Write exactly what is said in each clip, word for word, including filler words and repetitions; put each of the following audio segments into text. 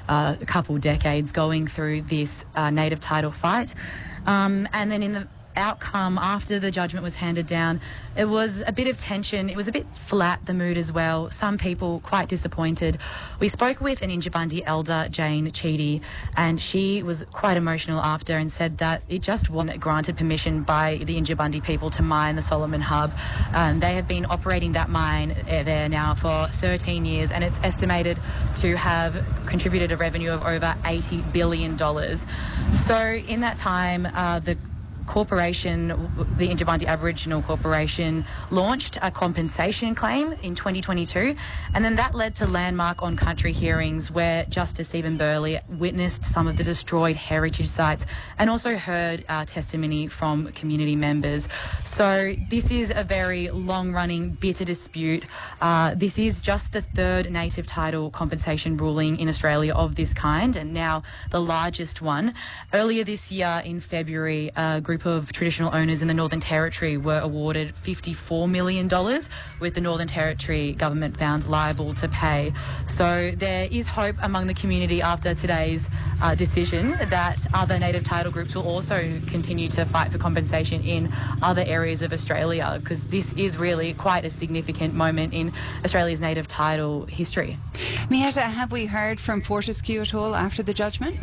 uh, couple decades going through this uh, native title fight. Um, and then in the outcome after the judgment was handed down, it was a bit of tension. It was a bit flat, the mood as well. Some people quite disappointed. We spoke with an Injibandi elder, Jane Cheedy, and she was quite emotional after and said that it just wasn't granted permission by the Injibandi people to mine the Solomon Hub. Um, they have been operating that mine there now for thirteen years, and it's estimated to have contributed a revenue of over eighty billion dollars. So in that time, uh, the corporation, the Injibandi Aboriginal Corporation, launched a compensation claim in twenty twenty-two, and then that led to landmark on-country hearings where Justice Stephen Burley witnessed some of the destroyed heritage sites and also heard uh, testimony from community members. So this is a very long-running, bitter dispute. Uh, this is just the third native title compensation ruling in Australia of this kind, and now the largest one. Earlier this year in February, a group of traditional owners in the Northern Territory were awarded fifty-four million dollars, with the Northern Territory government found liable to pay. So there is hope among the community after today's uh, decision that other native title groups will also continue to fight for compensation in other areas of Australia, because this is really quite a significant moment in Australia's native title history. Mietta, have we heard from Fortescue at all after the judgment?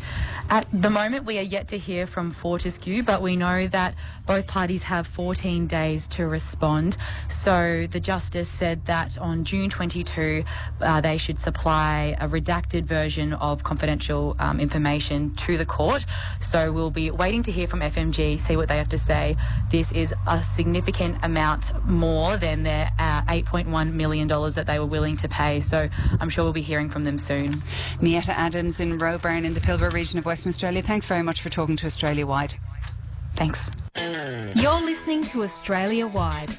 At the moment, we are yet to hear from Fortescue, but we know that both parties have fourteen days to respond. So the Justice said that on June twenty-second, uh, they should supply a redacted version of confidential um, information to the court. So we'll be waiting to hear from F M G, see what they have to say. This is a significant amount more than their uh, eight point one million dollars that they were willing to pay. So I'm sure we'll be hearing from them soon. Mietta Adams in Roebourne in the Pilbara region of Western Australia. Thanks very much for talking to Australia Wide. Thanks. You're listening to Australia Wide.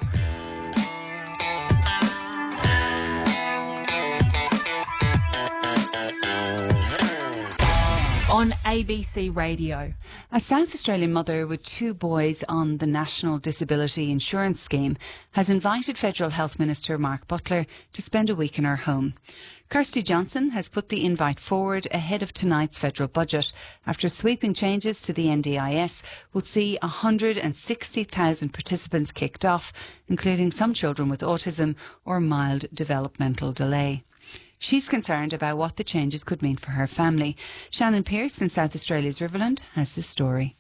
On A B C Radio. A South Australian mother with two boys on the National Disability Insurance Scheme has invited Federal Health Minister Mark Butler to spend a week in her home. Kirsty Johnson has put the invite forward ahead of tonight's federal budget after sweeping changes to the N D I S will see one hundred sixty thousand participants kicked off, including some children with autism or mild developmental delay. She's concerned about what the changes could mean for her family. Shannon Pearce in South Australia's Riverland has the story.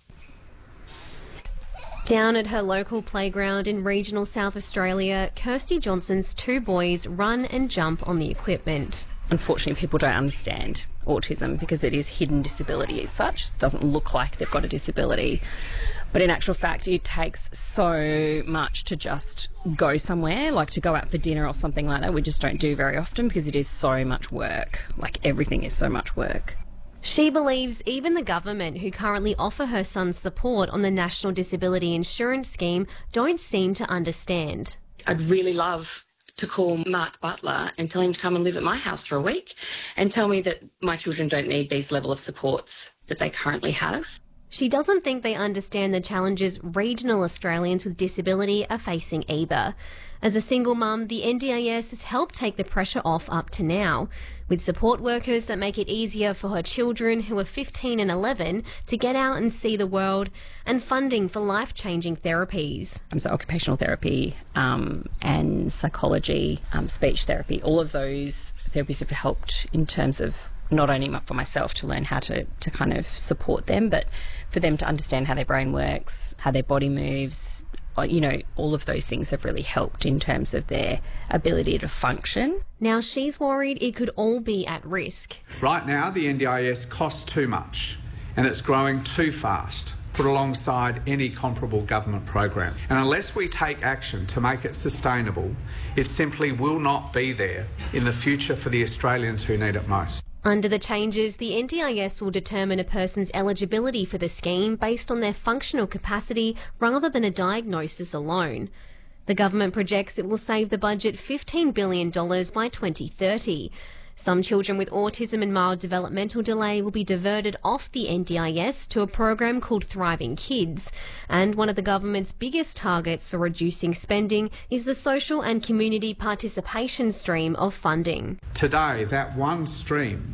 Down at her local playground in regional South Australia, Kirsty Johnson's two boys run and jump on the equipment. Unfortunately, people don't understand autism because it is hidden disability as such. It doesn't look like they've got a disability. But in actual fact, it takes so much to just go somewhere, like to go out for dinner or something like that. We just don't do very often because it is so much work. Like everything is so much work. She believes even the government, who currently offer her son support on the National Disability Insurance Scheme, don't seem to understand. I'd really love to call Mark Butler and tell him to come and live at my house for a week and tell me that my children don't need these level of supports that they currently have. She doesn't think they understand the challenges regional Australians with disability are facing either. As a single mum, the N D I S has helped take the pressure off up to now, with support workers that make it easier for her children, who are fifteen and eleven, to get out and see the world, and funding for life-changing therapies. So occupational therapy um, and psychology, um, speech therapy, all of those therapies have helped in terms of not only for myself to learn how to, to kind of support them, but for them to understand how their brain works, how their body moves. You know, all of those things have really helped in terms of their ability to function. Now she's worried it could all be at risk. Right now, the N D I S costs too much and it's growing too fast, put alongside any comparable government program. And unless we take action to make it sustainable, it simply will not be there in the future for the Australians who need it most. Under the changes, the N D I S will determine a person's eligibility for the scheme based on their functional capacity rather than a diagnosis alone. The government projects it will save the budget fifteen billion dollars by twenty thirty. Some children with autism and mild developmental delay will be diverted off the N D I S to a program called Thriving Kids. And one of the government's biggest targets for reducing spending is the social and community participation stream of funding. Today, that one stream